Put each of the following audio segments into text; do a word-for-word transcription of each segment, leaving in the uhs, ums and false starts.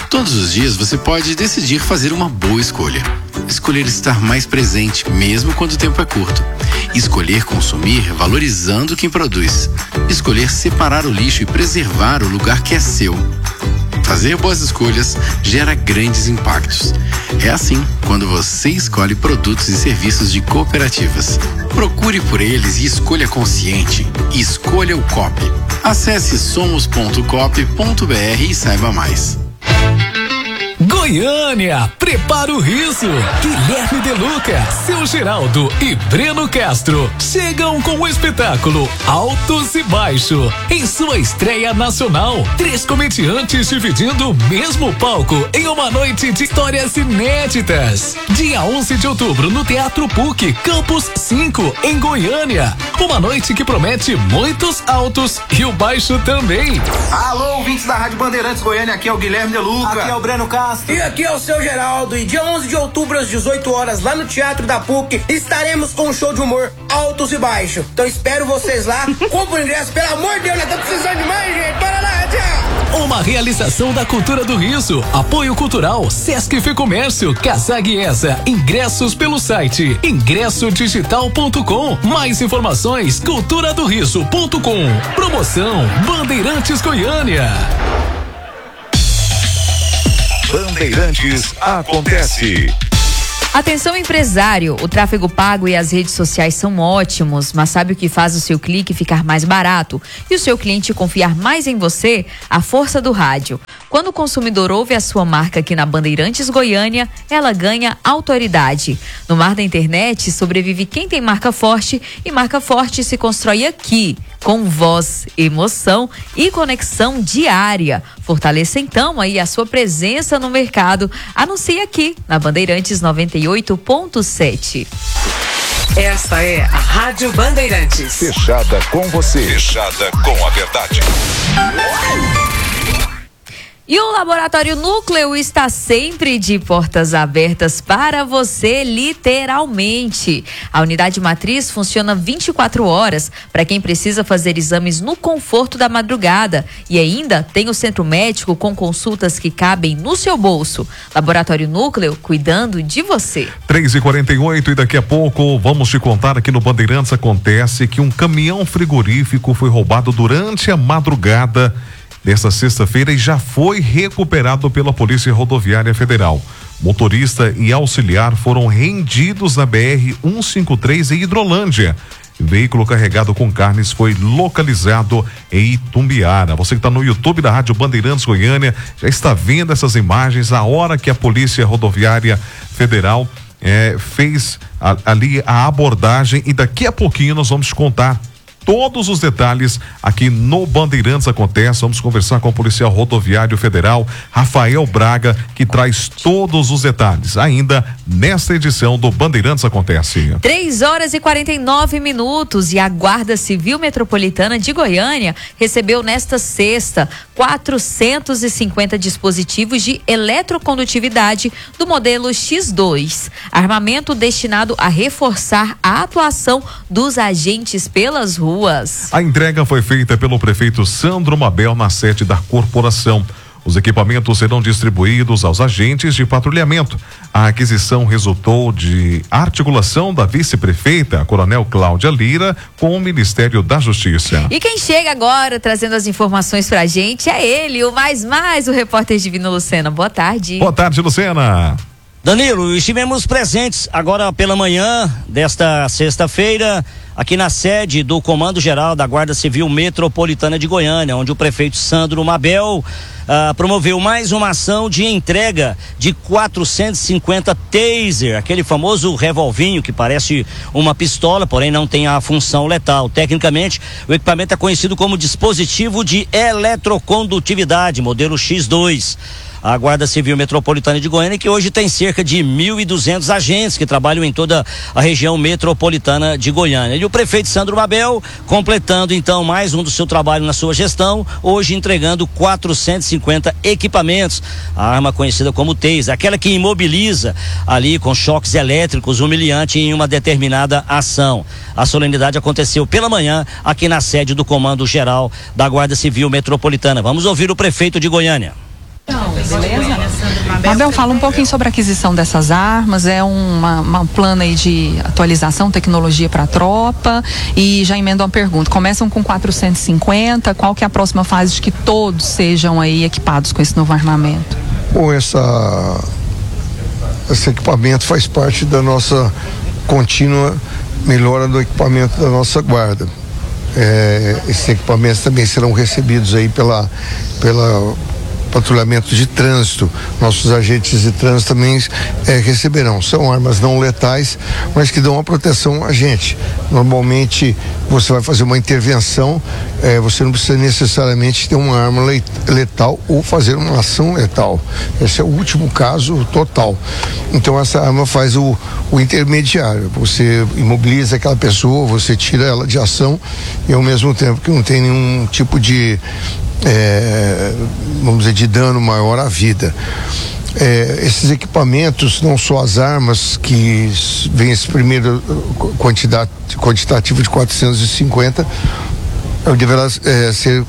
Todos os dias você pode decidir fazer uma boa escolha. Escolher estar mais presente, mesmo quando o tempo é curto. Escolher consumir valorizando quem produz. Escolher separar o lixo e preservar o lugar que é seu. Fazer boas escolhas gera grandes impactos. É assim quando você escolhe produtos e serviços de cooperativas. Procure por eles e escolha consciente. Escolha o Coop. Acesse somos ponto coop ponto br e saiba mais. Goiânia, prepara o riso. Guilherme De Luca, Seu Geraldo e Breno Castro chegam com o espetáculo Altos e Baixo em sua estreia nacional. Três comediantes dividindo o mesmo palco em uma noite de histórias inéditas. Dia onze de outubro no Teatro P U C, Campus cinco, em Goiânia. Uma noite que promete muitos altos e o baixo também. Alô, ouvintes da Rádio Bandeirantes Goiânia, aqui é o Guilherme De Luca. Aqui é o Breno Castro. E aqui é o Seu Geraldo. E dia onze de outubro, às dezoito horas, lá no Teatro da P U C, estaremos com um show de humor Altos e Baixos. Então espero vocês lá. Compre o ingresso, pelo amor de Deus, nós estamos precisando de mais, gente. Para lá, tchau. Uma realização da Cultura do Riso. Apoio Cultural, Sesc Fecomércio, Casag Essa. Ingressos pelo site ingresso digital ponto com. Mais informações, cultura do riso ponto com. Promoção Bandeirantes Goiânia. Bandeirantes acontece. Atenção, empresário, o tráfego pago e as redes sociais são ótimos, mas sabe o que faz o seu clique ficar mais barato e o seu cliente confiar mais em você? A força do rádio. Quando o consumidor ouve a sua marca aqui na Bandeirantes Goiânia, ela ganha autoridade. No mar da internet, sobrevive quem tem marca forte, e marca forte se constrói aqui, com voz, emoção e conexão diária. Fortaleça então aí a sua presença no mercado. Anuncie aqui na Bandeirantes noventa e oito ponto sete. Esta é a Rádio Bandeirantes. Fechada com você. Fechada com a verdade. E o Laboratório Núcleo está sempre de portas abertas para você, literalmente. A unidade matriz funciona vinte e quatro horas para quem precisa fazer exames no conforto da madrugada. E ainda tem o centro médico com consultas que cabem no seu bolso. Laboratório Núcleo, cuidando de você. três e quarenta e oito e daqui a pouco vamos te contar aqui no Bandeirantes acontece que um caminhão frigorífico foi roubado durante a madrugada desta sexta-feira e já foi recuperado pela Polícia Rodoviária Federal. Motorista e auxiliar foram rendidos na B R cento e cinquenta e três em Hidrolândia. O veículo carregado com carnes foi localizado em Itumbiara. Você que está no YouTube da Rádio Bandeirantes Goiânia já está vendo essas imagens, a hora que a Polícia Rodoviária Federal eh, fez a, ali a abordagem, e daqui a pouquinho nós vamos te contar todos os detalhes aqui no Bandeirantes Acontece. Vamos conversar com o policial rodoviário federal Rafael Braga, que traz todos os detalhes ainda nesta edição do Bandeirantes Acontece. três horas e quarenta e nove minutos, e a Guarda Civil Metropolitana de Goiânia recebeu nesta sexta quatrocentos e cinquenta dispositivos de eletrocondutividade do modelo X dois, armamento destinado a reforçar a atuação dos agentes pelas ruas. A entrega foi feita pelo prefeito Sandro Mabel na sede da corporação. Os equipamentos serão distribuídos aos agentes de patrulhamento. A aquisição resultou de articulação da vice-prefeita, a Coronel Cláudia Lira, com o Ministério da Justiça. E quem chega agora trazendo as informações pra gente é ele, o mais mais, o repórter Divino Lucena. Boa tarde. Boa tarde, Lucena. Danilo, estivemos presentes agora pela manhã desta sexta-feira aqui na sede do Comando Geral da Guarda Civil Metropolitana de Goiânia, onde o prefeito Sandro Mabel ah, promoveu mais uma ação de entrega de quatrocentos e cinquenta taser, aquele famoso revolvinho que parece uma pistola, porém não tem a função letal. Tecnicamente, o equipamento é conhecido como dispositivo de eletrocondutividade, modelo X dois. A Guarda Civil Metropolitana de Goiânia, que hoje tem cerca de mil e duzentos agentes que trabalham em toda a região metropolitana de Goiânia. E o prefeito Sandro Mabel, completando então mais um do seu trabalho na sua gestão, hoje entregando quatrocentos e cinquenta equipamentos. A arma conhecida como taser, aquela que imobiliza ali com choques elétricos humilhante em uma determinada ação. A solenidade aconteceu pela manhã aqui na sede do Comando Geral da Guarda Civil Metropolitana. Vamos ouvir o prefeito de Goiânia. Beleza? Mabel, fala um pouquinho sobre a aquisição dessas armas, é uma, uma plano aí de atualização, tecnologia para a tropa, e já emendo uma pergunta, começam com quatrocentos e cinquenta, qual que é a próxima fase de que todos sejam aí equipados com esse novo armamento? Bom, essa, esse equipamento faz parte da nossa contínua melhora do equipamento da nossa guarda. É, esses equipamentos também serão recebidos aí pela, pela patrulhamento de trânsito. Nossos agentes de trânsito também é, receberão. São armas não letais, mas que dão uma proteção a gente. Normalmente você vai fazer uma intervenção, é, você não precisa necessariamente ter uma arma letal ou fazer uma ação letal. Esse é o último caso total. Então essa arma faz o, o intermediário. Você imobiliza aquela pessoa, você tira ela de ação e ao mesmo tempo que não tem nenhum tipo de É, vamos dizer, de dano maior à vida. É, esses equipamentos, não só as armas, que vem esse primeiro quantidade, quantitativo de quatrocentos e cinquenta, deverá é, ser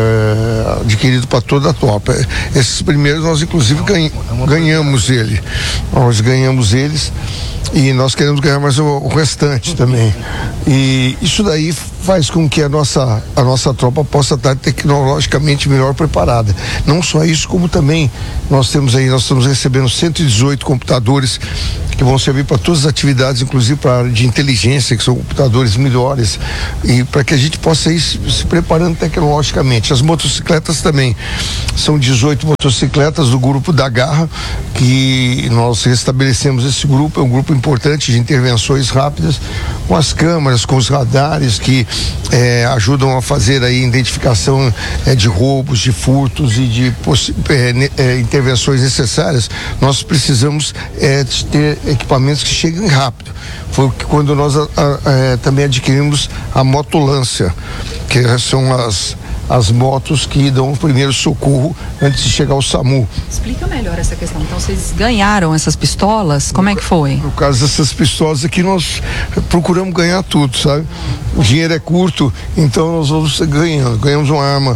é, adquirido para toda a tropa. Esses primeiros nós inclusive ganha, ganhamos ele. Nós ganhamos eles e nós queremos ganhar mais o, o restante também. E isso daí faz com que a nossa, a nossa tropa possa estar tecnologicamente melhor preparada. Não só isso, como também nós temos aí, nós estamos recebendo cento e dezoito computadores que vão servir para todas as atividades, inclusive para a área de inteligência, que são computadores melhores, e para que a gente possa ir se, se preparando tecnologicamente. As motocicletas também, são dezoito motocicletas do grupo da Garra, que nós restabelecemos esse grupo, é um grupo importante de intervenções rápidas, com as câmeras, com os radares que é, ajudam a fazer aí identificação é, de roubos, de furtos e de é, é, intervenções necessárias. Nós precisamos é, de ter equipamentos que cheguem rápido. Foi quando nós a, a, é, também adquirimos a motolância, que são as as motos que dão o primeiro socorro antes de chegar ao SAMU. Explica melhor essa questão. Então, vocês ganharam essas pistolas? Como é que foi? No caso dessas pistolas aqui, nós procuramos ganhar tudo, sabe? O dinheiro é curto, então nós vamos ganhando. Ganhamos uma arma,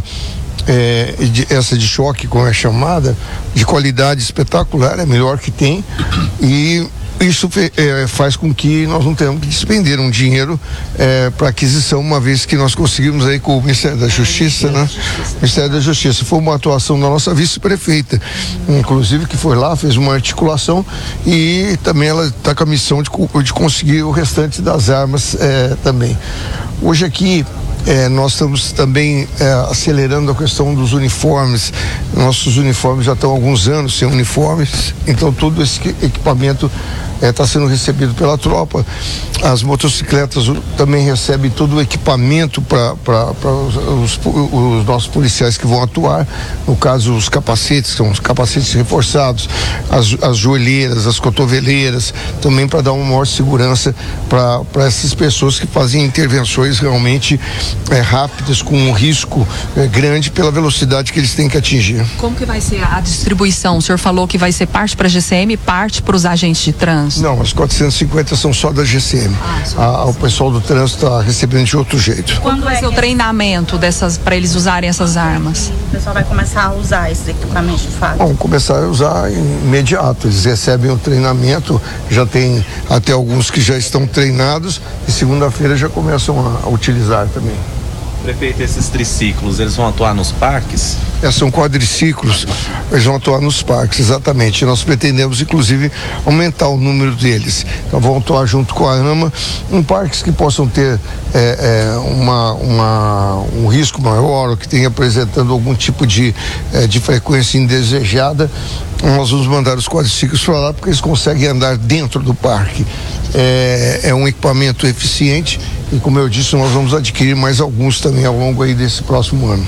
é, de, essa de choque, como é chamada, de qualidade espetacular, é a melhor que tem, e isso é, faz com que nós não tenhamos que despender um dinheiro é, para aquisição, uma vez que nós conseguimos aí com o Ministério da Justiça, né? Ministério da Justiça. Foi uma atuação da nossa vice-prefeita, inclusive, que foi lá, fez uma articulação, e também ela está com a missão de, de conseguir o restante das armas é, também. Hoje aqui, É, nós estamos também é, acelerando a questão dos uniformes. Nossos uniformes já estão há alguns anos sem uniformes, então todo esse equipamento está é, sendo recebido pela tropa. As motocicletas também recebem todo o equipamento para os, os, os nossos policiais que vão atuar. No caso, os capacetes, são os capacetes reforçados, as, as joelheiras, as cotoveleiras, também para dar uma maior segurança para essas pessoas que fazem intervenções realmente É, rápidas, com um risco é, grande pela velocidade que eles têm que atingir. Como que vai ser a distribuição? O senhor falou que vai ser parte para a G C M e parte para os agentes de trânsito? Não, as quatrocentos e cinquenta são só da G C M. Ah, a, o pessoal do trânsito está recebendo de outro jeito. Quando vai ser o treinamento dessas, para eles usarem essas armas? O pessoal vai começar a usar esses equipamentos de fato? Vão começar a usar imediato. Eles recebem o treinamento, já tem até alguns que já estão treinados, e segunda-feira já começam a, a utilizar também. Prefeito, esses triciclos, eles vão atuar nos parques? É, são quadriciclos, eles vão atuar nos parques, exatamente. Nós pretendemos, inclusive, aumentar o número deles. Então, vão atuar junto com a AMA em parques que possam ter é, é, uma, uma, um risco maior, ou que tenha apresentando algum tipo de, é, de frequência indesejada. Nós vamos mandar os quadriciclos para lá, porque eles conseguem andar dentro do parque. É, é um equipamento eficiente e, como eu disse, nós vamos adquirir mais alguns também ao longo aí desse próximo ano.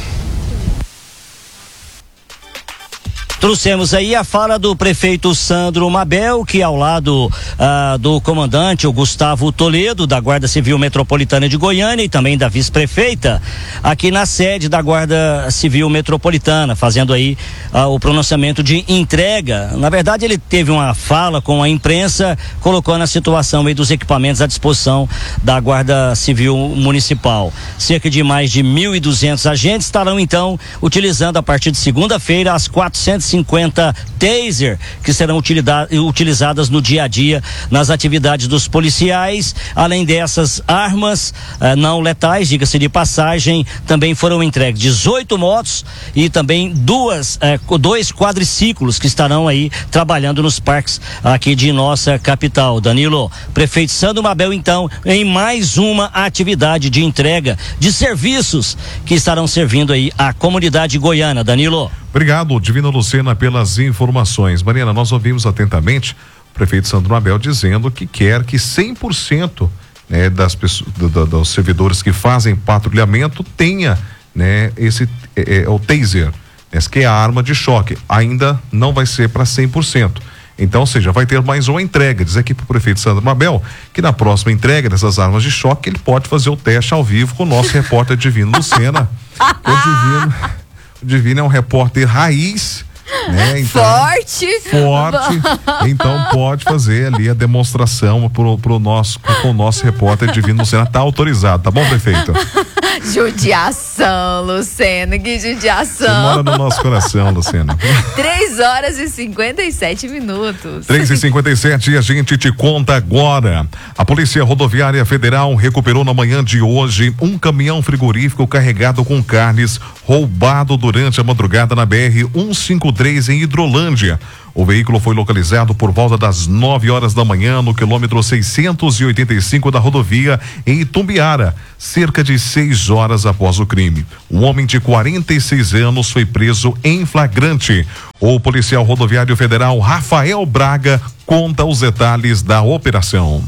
Trouxemos aí a fala do prefeito Sandro Mabel, que ao lado ah, do comandante, o Gustavo Toledo, da Guarda Civil Metropolitana de Goiânia, e também da vice-prefeita, aqui na sede da Guarda Civil Metropolitana, fazendo aí ah, o pronunciamento de entrega. Na verdade, ele teve uma fala com a imprensa, colocando a situação aí dos equipamentos à disposição da Guarda Civil Municipal. Cerca de mais de mil e duzentos agentes estarão, então, utilizando a partir de segunda-feira as quatrocentas cinquenta taser que serão utilizadas no dia a dia nas atividades dos policiais. Além dessas armas eh, não letais, diga-se de passagem, também foram entregues dezoito motos e também duas, eh, dois quadriciclos que estarão aí trabalhando nos parques aqui de nossa capital. Danilo, prefeito Sandro Mabel, então, em mais uma atividade de entrega de serviços que estarão servindo aí a comunidade goiana. Danilo. Obrigado, Divina Lucena, pelas informações. Mariana, nós ouvimos atentamente o prefeito Sandro Mabel dizendo que quer que cem por cento, né, das pessoas, do, do, dos servidores que fazem patrulhamento tenha, né, esse é, é, o taser, essa que é a arma de choque. Ainda não vai ser para cem por cento. Então, ou seja, vai ter mais uma entrega. Diz aqui para o prefeito Sandro Mabel que na próxima entrega dessas armas de choque ele pode fazer o teste ao vivo com o nosso repórter Divino Lucena. O Divino, o Divino é um repórter raiz, né? Então, forte. Forte. Então pode fazer ali a demonstração pro, pro nosso, com o nosso repórter Divino Lucena. Tá autorizado, tá bom, prefeito? Judiação, Lucena, que judiação. Você mora no nosso coração, Lucena. três horas e cinquenta e sete minutos. três e cinquenta e sete e a gente te conta agora. A Polícia Rodoviária Federal recuperou na manhã de hoje um caminhão frigorífico carregado com carnes roubado durante a madrugada na B R cento e cinquenta e três em Hidrolândia. O veículo foi localizado por volta das nove horas da manhã no quilômetro seiscentos e oitenta e cinco da rodovia em Itumbiara, cerca de seis horas após o crime. Um homem de quarenta e seis anos foi preso em flagrante. O policial rodoviário federal Rafael Braga conta os detalhes da operação.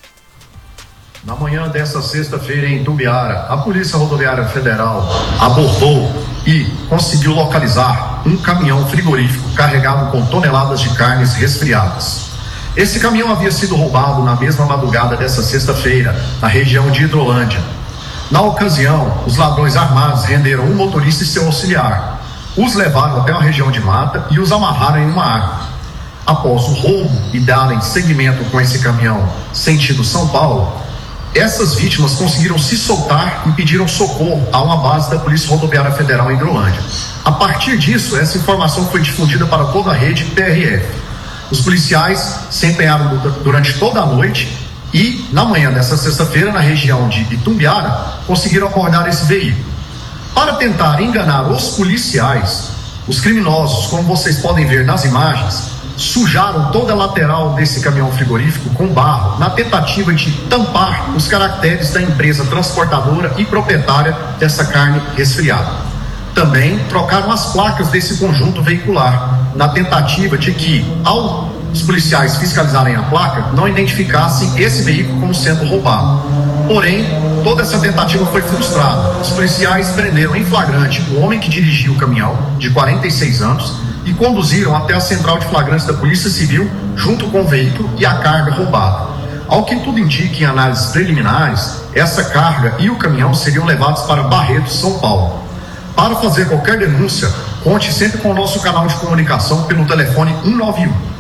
Na manhã desta sexta-feira em Itumbiara, a Polícia Rodoviária Federal abordou e conseguiu localizar um caminhão frigorífico carregado com toneladas de carnes resfriadas. Esse caminhão havia sido roubado na mesma madrugada desta sexta-feira, na região de Hidrolândia. Na ocasião, os ladrões armados renderam um motorista e seu auxiliar. Os levaram até uma região de mata e os amarraram em uma árvore. Após o roubo e darem seguimento com esse caminhão sentido São Paulo, essas vítimas conseguiram se soltar e pediram socorro a uma base da Polícia Rodoviária Federal em Hidrolândia. A partir disso, essa informação foi difundida para toda a rede P R F. Os policiais se empenharam durante toda a noite e, na manhã dessa sexta-feira, na região de Itumbiara, conseguiram acordar esse veículo. Para tentar enganar os policiais, os criminosos, como vocês podem ver nas imagens, sujaram toda a lateral desse caminhão frigorífico com barro, na tentativa de tampar os caracteres da empresa transportadora e proprietária dessa carne resfriada. Também trocaram as placas desse conjunto veicular, na tentativa de que, ao os policiais fiscalizarem a placa, não identificassem esse veículo como sendo roubado. Porém, toda essa tentativa foi frustrada. Os policiais prenderam em flagrante o homem que dirigia o caminhão, de quarenta e seis anos, e conduziram até a central de flagrantes da Polícia Civil, junto com o veículo e a carga roubada. Ao que tudo indica em análises preliminares, essa carga e o caminhão seriam levados para Barretos, São Paulo. Para fazer qualquer denúncia, conte sempre com o nosso canal de comunicação pelo telefone um nove um.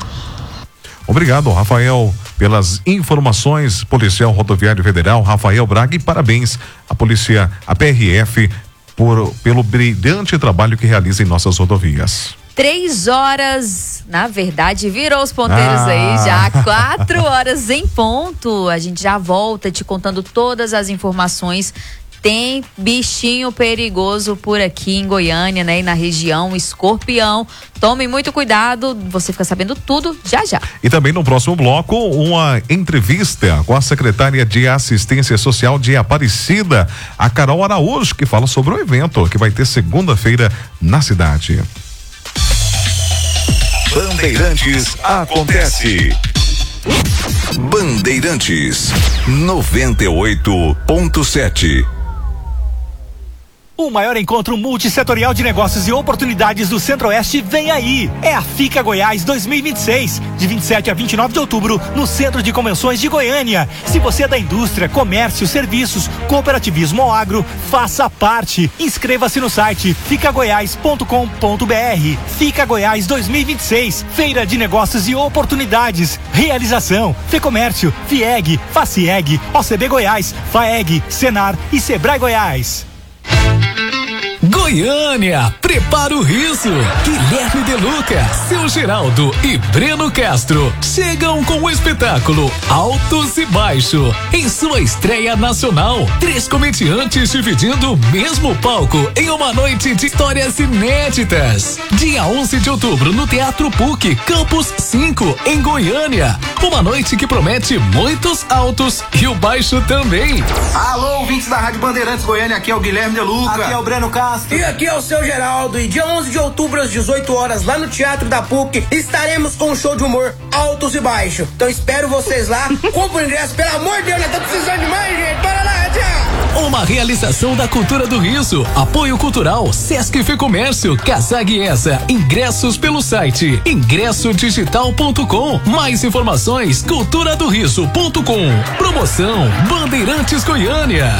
Obrigado, Rafael, pelas informações. Policial Rodoviário Federal Rafael Braga, e parabéns à polícia, à P R F, por, pelo brilhante trabalho que realiza em nossas rodovias. Três horas, na verdade, virou os ponteiros ah. aí já, quatro horas em ponto. A gente já volta te contando todas as informações. Tem bichinho perigoso por aqui em Goiânia, né? E na região, escorpião. Tome muito cuidado, você fica sabendo tudo já já. E também no próximo bloco, uma entrevista com a secretária de Assistência Social de Aparecida, a Carol Araújo, que fala sobre o evento que vai ter segunda-feira na cidade. Bandeirantes acontece. Bandeirantes noventa e oito ponto sete. O maior encontro multissetorial de negócios e oportunidades do Centro-Oeste vem aí. É a FICA Goiás dois mil e vinte e seis, de vinte e sete a vinte e nove de outubro, no Centro de Convenções de Goiânia. Se você é da indústria, comércio, serviços, cooperativismo ou agro, faça parte. Inscreva-se no site fica goiás ponto com ponto br. FICA Goiás dois mil e vinte e seis, Feira de Negócios e Oportunidades. Realização: Fecomércio, FIEG, Facieg, O C B Goiás, FAEG, Senar e Sebrae Goiás. Goiânia, prepara o riso. Guilherme De Luca, seu Geraldo e Breno Castro chegam com o espetáculo Altos e Baixo em sua estreia nacional. Três comediantes dividindo o mesmo palco em uma noite de histórias inéditas. Dia onze de outubro no Teatro P U C, Campus cinco, em Goiânia. Uma noite que promete muitos altos e o baixo também. Alô, ouvintes da Rádio Bandeirantes Goiânia, aqui é o Guilherme De Luca. Aqui é o Breno Castro. E aqui é o seu Geraldo. E dia onze de outubro, às dezoito horas, lá no Teatro da P U C, estaremos com um show de humor Altos e Baixo. Então espero vocês lá. Compre o ingresso, pelo amor de Deus, nós estamos precisando de mais, gente. Bora lá, tchau. Uma realização da Cultura do Riso. Apoio Cultural, Sesc Fê Comércio, Casaguiesa. Ingressos pelo site ingresso digital ponto com. Mais informações, cultura do riso ponto com. Promoção Bandeirantes Goiânia.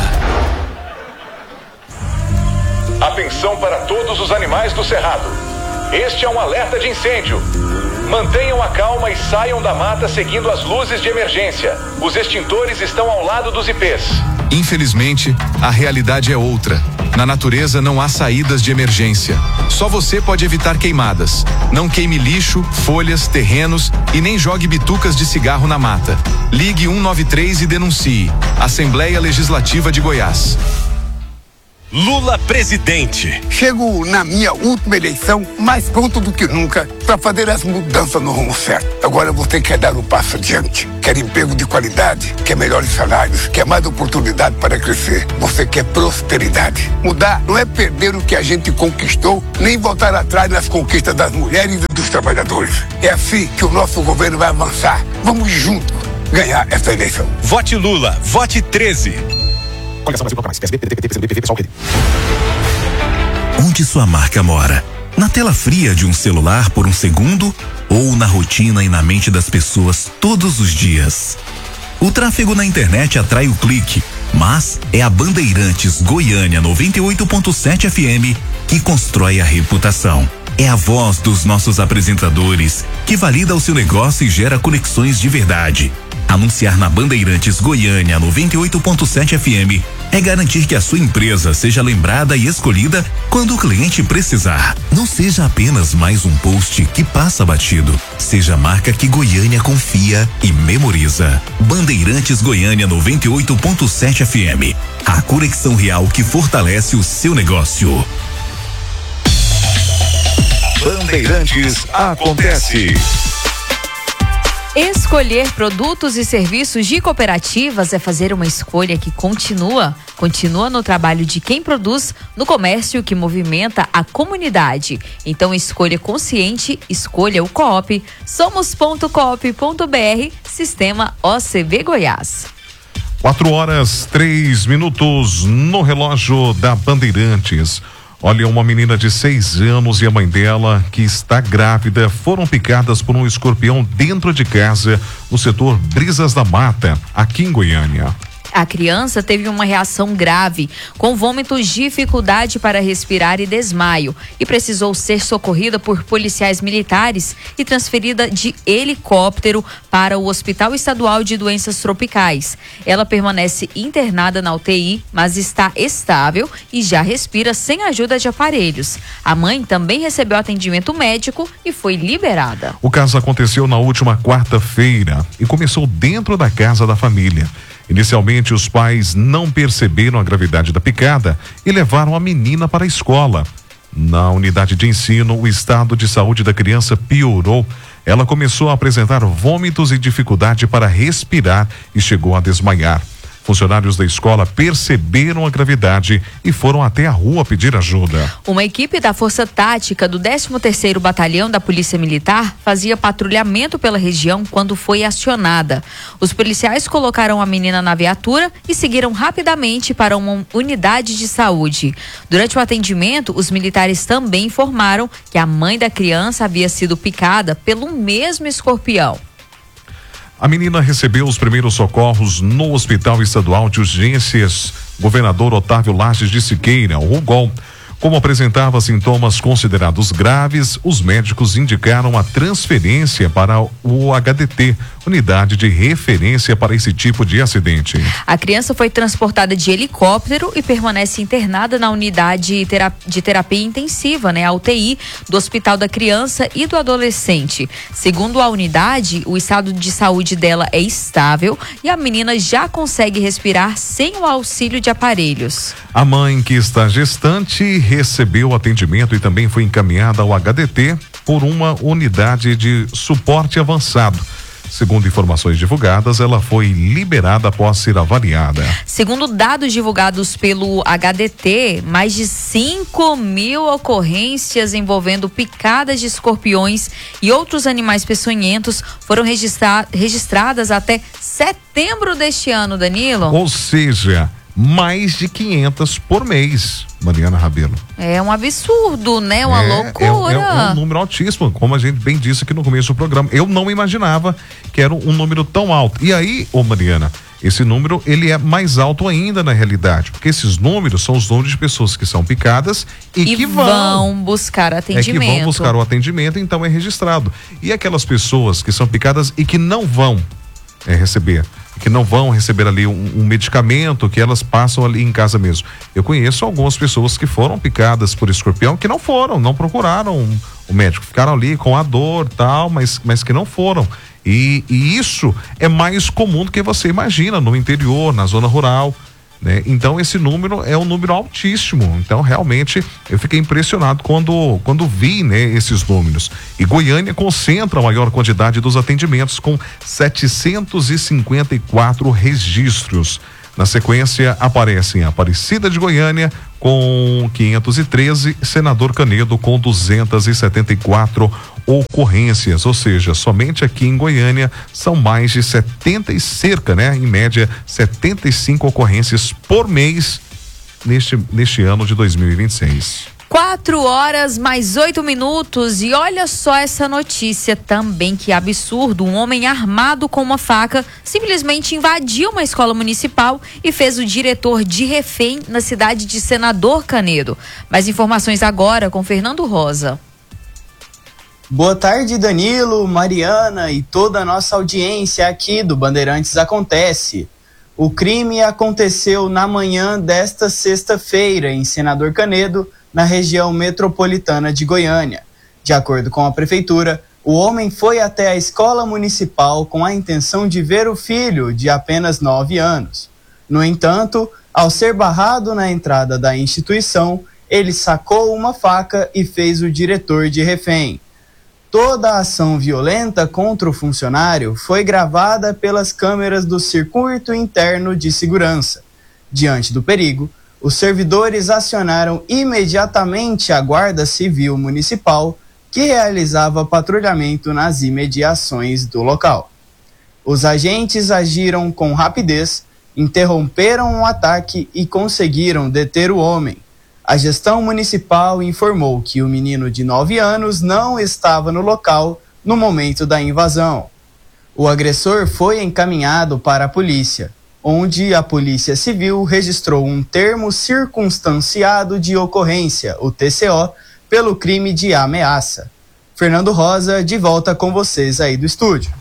Atenção para todos os animais do cerrado. Este é um alerta de incêndio. Mantenham a calma e saiam da mata seguindo as luzes de emergência. Os extintores estão ao lado dos ipês. Infelizmente, a realidade é outra. Na natureza não há saídas de emergência. Só você pode evitar queimadas. Não queime lixo, folhas, terrenos e nem jogue bitucas de cigarro na mata. Ligue um nove três e denuncie. Assembleia Legislativa de Goiás. Lula presidente. Chego na minha última eleição mais pronto do que nunca para fazer as mudanças no rumo certo. Agora você quer dar um passo adiante, quer emprego de qualidade, quer melhores salários, quer mais oportunidade para crescer. Você quer prosperidade. Mudar não é perder o que a gente conquistou, nem voltar atrás nas conquistas das mulheres e dos trabalhadores. É assim que o nosso governo vai avançar. Vamos juntos ganhar essa eleição. Vote Lula, vote treze. Onde sua marca mora? Na tela fria de um celular por um segundo ou na rotina e na mente das pessoas todos os dias? O tráfego na internet atrai o clique, mas é a Bandeirantes Goiânia noventa e oito ponto sete F M que constrói a reputação. É a voz dos nossos apresentadores que valida o seu negócio e gera conexões de verdade. Anunciar na Bandeirantes Goiânia noventa e oito ponto sete F M é garantir que a sua empresa seja lembrada e escolhida quando o cliente precisar. Não seja apenas mais um post que passa batido. Seja a marca que Goiânia confia e memoriza. Bandeirantes Goiânia noventa e oito ponto sete F M. A conexão real que fortalece o seu negócio. Bandeirantes acontece. Escolher produtos e serviços de cooperativas é fazer uma escolha que continua, continua no trabalho de quem produz, no comércio que movimenta a comunidade. Então escolha consciente, escolha o Coop. Somos ponto coop ponto br, Sistema O C B Goiás. Quatro horas, três minutos no relógio da Bandeirantes. Olha, uma menina de seis anos e a mãe dela, que está grávida, foram picadas por um escorpião dentro de casa, no setor Brisas da Mata, aqui em Goiânia. A criança teve uma reação grave, com vômitos, dificuldade para respirar e desmaio, e precisou ser socorrida por policiais militares e transferida de helicóptero para o Hospital Estadual de Doenças Tropicais. Ela permanece internada na U T I, mas está estável e já respira sem ajuda de aparelhos. A mãe também recebeu atendimento médico e foi liberada. O caso aconteceu na última quarta-feira e começou dentro da casa da família. Inicialmente, os pais não perceberam a gravidade da picada e levaram a menina para a escola. Na unidade de ensino, o estado de saúde da criança piorou. Ela começou a apresentar vômitos e dificuldade para respirar e chegou a desmaiar. Funcionários da escola perceberam a gravidade e foram até a rua pedir ajuda. Uma equipe da Força Tática do décimo terceiro Batalhão da Polícia Militar fazia patrulhamento pela região quando foi acionada. Os policiais colocaram a menina na viatura e seguiram rapidamente para uma unidade de saúde. Durante o atendimento, os militares também informaram que a mãe da criança havia sido picada pelo mesmo escorpião. A menina recebeu os primeiros socorros no Hospital Estadual de Urgências Governador Otávio Lages de Siqueira, o RUGOL. Como apresentava sintomas considerados graves, os médicos indicaram a transferência para o H D T, unidade de referência para esse tipo de acidente. A criança foi transportada de helicóptero e permanece internada na unidade de terapia intensiva, né, a U T I, do Hospital da Criança e do Adolescente. Segundo a unidade, o estado de saúde dela é estável e a menina já consegue respirar sem o auxílio de aparelhos. A mãe que está gestante recebeu atendimento e também foi encaminhada ao H D T por uma unidade de suporte avançado. Segundo informações divulgadas, ela foi liberada após ser avaliada. Segundo dados divulgados pelo H D T, mais de cinco mil ocorrências envolvendo picadas de escorpiões e outros animais peçonhentos foram registra- registradas até setembro deste ano, Danilo. Ou seja, mais de quinhentas por mês, Mariana Rabelo. É um absurdo, né? Uma é, loucura. É, é um número altíssimo, como a gente bem disse aqui no começo do programa. Eu não imaginava que era um número tão alto. E aí, ô Mariana, esse número, ele é mais alto ainda na realidade, porque esses números são os números de pessoas que são picadas e, e que vão, vão buscar atendimento. É que vão buscar o atendimento, então é registrado. E aquelas pessoas que são picadas e que não vão é, receber, que não vão receber ali um, um medicamento que elas passam ali em casa mesmo. Eu conheço algumas pessoas que foram picadas por escorpião que não foram, não procuraram o médico, ficaram ali com a dor tal, mas, mas que não foram. E, e isso é mais comum do que você imagina no interior, na zona rural, né? Então esse número é um número altíssimo. Então realmente eu fiquei impressionado quando, quando vi, né, esses números. E Goiânia concentra a maior quantidade dos atendimentos com setecentos e cinquenta e quatro registros. Na sequência aparecem Aparecida de Goiânia com quinhentos e treze, Senador Canedo com duzentos e setenta e quatro ocorrências, ou seja, somente aqui em Goiânia são mais de setenta e cerca, né? Em média, setenta e cinco ocorrências por mês neste, neste ano de dois mil e vinte e seis. Quatro horas mais oito minutos e olha só essa notícia também, que absurdo. Um homem armado com uma faca simplesmente invadiu uma escola municipal e fez o diretor de refém na cidade de Senador Canedo. Mais informações agora com Fernando Rosa. Boa tarde, Danilo, Mariana e toda a nossa audiência aqui do Bandeirantes Acontece. O crime aconteceu na manhã desta sexta-feira em Senador Canedo, na região metropolitana de Goiânia. De acordo com a prefeitura, o homem foi até a escola municipal com a intenção de ver o filho, de apenas nove anos. No entanto, ao ser barrado na entrada da instituição, ele sacou uma faca e fez o diretor de refém. Toda a ação violenta contra o funcionário foi gravada pelas câmeras do circuito interno de segurança. Diante do perigo, os servidores acionaram imediatamente a Guarda Civil Municipal, que realizava patrulhamento nas imediações do local. Os agentes agiram com rapidez, interromperam o ataque e conseguiram deter o homem. A gestão municipal informou que o menino de nove anos não estava no local no momento da invasão. O agressor foi encaminhado para a polícia, onde a Polícia Civil registrou um termo circunstanciado de ocorrência, o T C O, pelo crime de ameaça. Fernando Rosa, de volta com vocês aí do estúdio.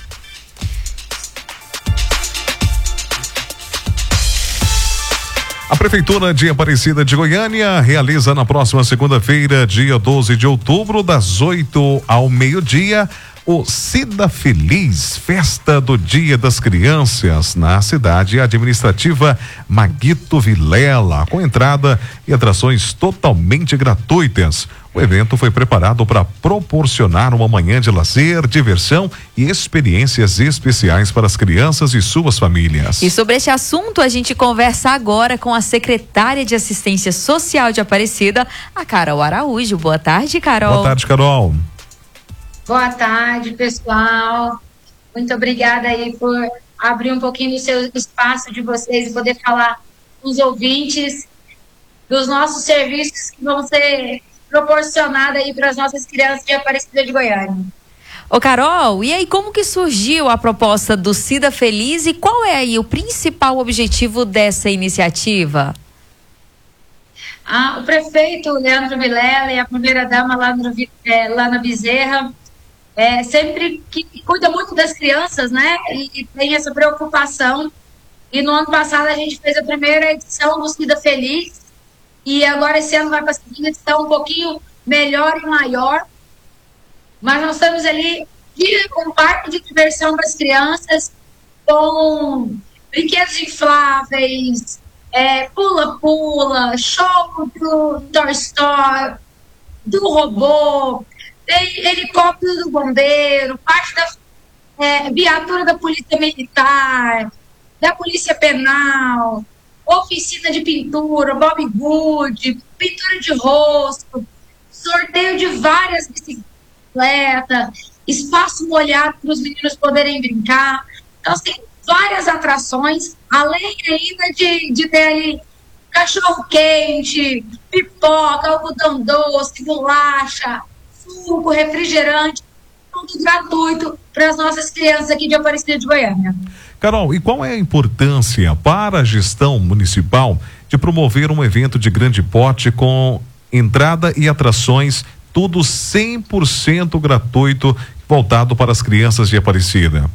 A Prefeitura de Aparecida de Goiânia realiza na próxima segunda-feira, dia doze de outubro, das oito ao meio-dia, o Cida Feliz, festa do Dia das Crianças, na cidade administrativa Maguito Vilela, com entrada e atrações totalmente gratuitas. O evento foi preparado para proporcionar uma manhã de lazer, diversão e experiências especiais para as crianças e suas famílias. E sobre este assunto a gente conversa agora com a secretária de Assistência Social de Aparecida, a Carol Araújo. Boa tarde, Carol. Boa tarde, Carol. Boa tarde, pessoal. Muito obrigada aí por abrir um pouquinho do seu espaço de vocês e poder falar com os ouvintes dos nossos serviços que vão ser proporcionados aí para as nossas crianças de Aparecida de Goiânia. Ô Carol, e aí como que surgiu a proposta do Cida Feliz e qual é aí o principal objetivo dessa iniciativa? Ah, o prefeito Leandro Vilela e a primeira-dama lá, no, é, lá na Bezerra, é, sempre que cuida muito das crianças, né? E, e tem essa preocupação. E no ano passado a gente fez a primeira edição do Cida Feliz, e agora esse ano vai para a segunda edição um pouquinho melhor e maior. Mas nós estamos ali com um parque de diversão para as crianças, com brinquedos infláveis, é, pula-pula, show do Toy Story, do robô, tem helicóptero do bombeiro, parte da é, viatura da polícia militar, da polícia penal, oficina de pintura, Bob Good, pintura de rosto, sorteio de várias bicicletas, espaço molhado para os meninos poderem brincar. Então, tem várias atrações, além ainda de, de ter ali cachorro-quente, pipoca, algodão doce, bolacha, suco, refrigerante, tudo gratuito para as nossas crianças aqui de Aparecida de Goiânia. Carol, e qual é a importância para a gestão municipal de promover um evento de grande porte com entrada e atrações, tudo cem por cento gratuito, voltado para as crianças de Aparecida?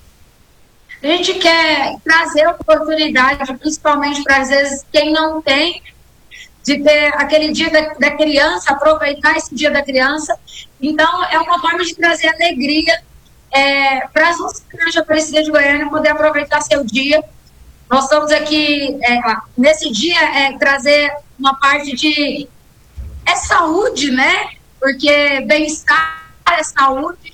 A gente quer trazer oportunidade, principalmente para, às vezes, quem não tem, de ter aquele dia da, da criança, aproveitar esse dia da criança. Então, é uma forma de trazer alegria é, para as nossas crianças de Aparecida de Goiânia poder aproveitar seu dia. Nós estamos aqui, é, nesse dia, é, trazer uma parte de é saúde, né? Porque bem-estar é saúde,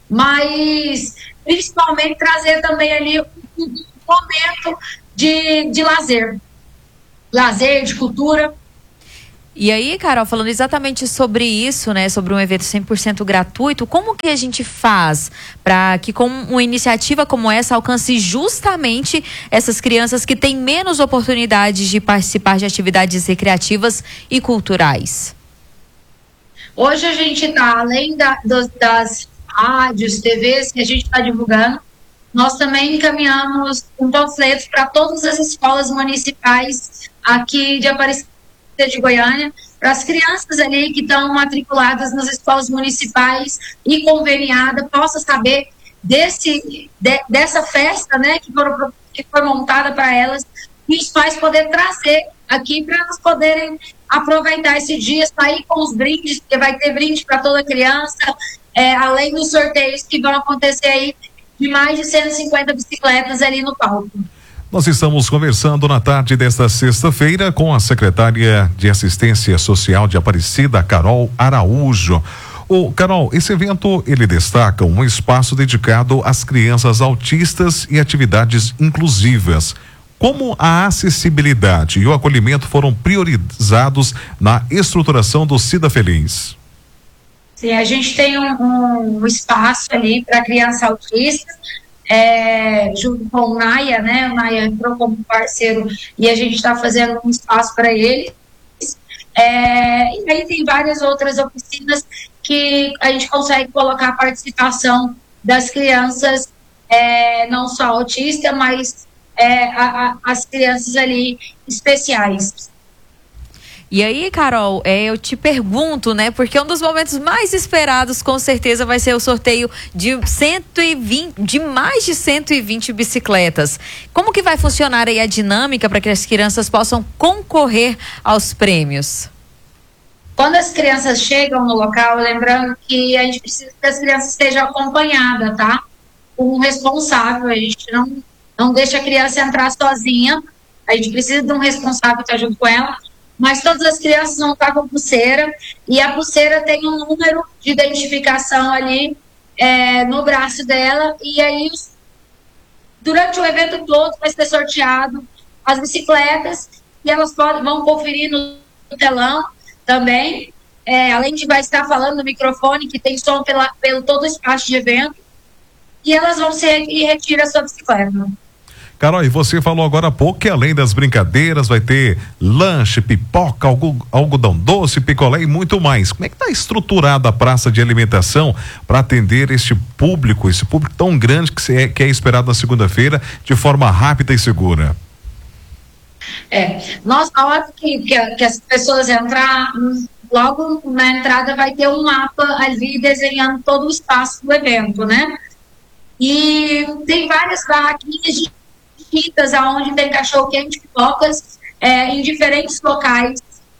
mas principalmente trazer também ali um, um momento de, de lazer, lazer, de cultura. E aí, Carol, falando exatamente sobre isso, né, sobre um evento cem por cento gratuito, como que a gente faz para que com uma iniciativa como essa alcance justamente essas crianças que têm menos oportunidades de participar de atividades recreativas e culturais? Hoje a gente está, além da, do, das rádios, T Vs que a gente está divulgando, nós também encaminhamos um panfleto para todas as escolas municipais aqui de Aparecida de Goiânia, para as crianças ali que estão matriculadas nas escolas municipais e conveniada, possa saber desse, de, dessa festa, né, que, foram, que foi montada para elas, e os pais poderem trazer aqui para elas poderem aproveitar esse dia, sair com os brindes, porque vai ter brinde para toda criança, é, além dos sorteios que vão acontecer aí de mais de cento e cinquenta bicicletas ali no palco. Nós estamos conversando na tarde desta sexta-feira com a secretária de Assistência Social de Aparecida, Carol Araújo. Ô, Carol, esse evento, ele destaca um espaço dedicado às crianças autistas e atividades inclusivas. Como a acessibilidade e o acolhimento foram priorizados na estruturação do Cida Feliz? Sim, a gente tem um, um espaço ali para criança autista, é, junto com o Naya, né? O Naya entrou como parceiro e a gente está fazendo um espaço para ele. É, e aí tem várias outras oficinas que a gente consegue colocar a participação das crianças, é, não só autistas, mas é, a, a, as crianças ali especiais. E aí, Carol, é, eu te pergunto, né? Porque um dos momentos mais esperados, com certeza, vai ser o sorteio de cento e vinte, de mais de cento e vinte bicicletas. Como que vai funcionar aí a dinâmica para que as crianças possam concorrer aos prêmios? Quando as crianças chegam no local, lembrando que a gente precisa que as crianças estejam acompanhadas, tá? Com um responsável, a gente não, não deixa a criança entrar sozinha, a gente precisa de um responsável que está junto com ela. Mas todas as crianças vão estar com pulseira, e a pulseira tem um número de identificação ali é, no braço dela, e aí durante o evento todo vai ser sorteado as bicicletas, e elas podem, vão conferir no telão também, é, além de vai estar falando no microfone, que tem som pela, pelo todo o espaço de evento, e elas vão ser e retira a sua bicicleta. Carol, e você falou agora há pouco que além das brincadeiras vai ter lanche, pipoca, algodão doce, picolé e muito mais. Como é que está estruturada a praça de alimentação para atender este público, esse público tão grande que é, que é esperado na segunda-feira de forma rápida e segura? É, nós, a hora que, que, que as pessoas entrar, logo na entrada vai ter um mapa ali desenhando todo o espaço do evento, né? E tem várias barraquinhas distintas aonde tem cachorro-quente, pipocas, é, em diferentes locais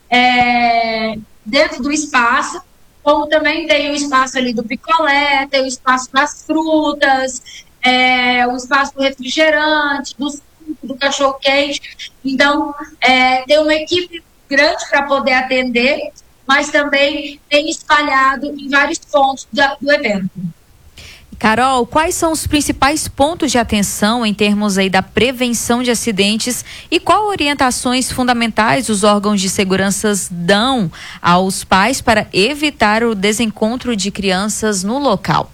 é, dentro do espaço, como também tem o espaço ali do picolé, tem o espaço das frutas, é, o espaço do refrigerante, do do cachorro-quente. Então, é, tem uma equipe grande para poder atender, mas também tem espalhado em vários pontos da, do evento. Carol, quais são os principais pontos de atenção em termos aí da prevenção de acidentes e qual orientações fundamentais os órgãos de segurança dão aos pais para evitar o desencontro de crianças no local?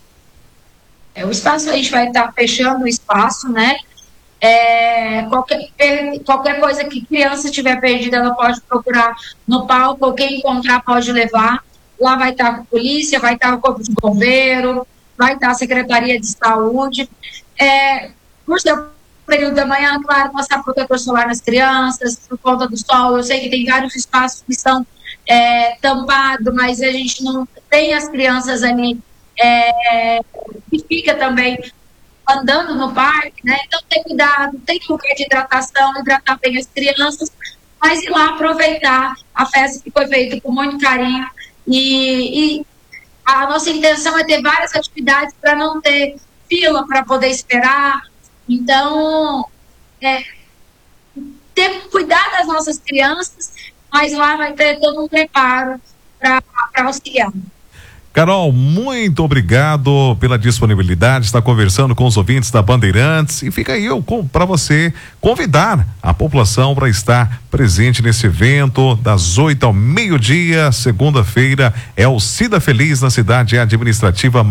É, o espaço, a gente vai estar fechando o espaço, né? É, qualquer, qualquer coisa que criança tiver perdida, ela pode procurar no palco, quem encontrar pode levar. Lá vai estar a polícia, vai estar o corpo de bombeiro, vai estar a Secretaria de Saúde. É, por ser o período da manhã, claro, passar protetor solar nas crianças, por conta do sol. Eu sei que tem vários espaços que estão é, tampados, mas a gente não tem as crianças ali, é, que fica também andando no parque, né? Então tem cuidado, tem lugar de hidratação, hidratar bem as crianças, mas ir lá aproveitar a festa que foi feita com muito carinho e, e a nossa intenção é ter várias atividades para não ter fila para poder esperar. Então, é, ter cuidar das nossas crianças, mas lá vai ter todo um preparo para auxiliar. Carol, muito obrigado pela disponibilidade, está conversando com os ouvintes da Bandeirantes e fica aí eu para você convidar a população para estar presente nesse evento das oito ao meio-dia, segunda-feira, é o Cida Feliz na cidade administrativa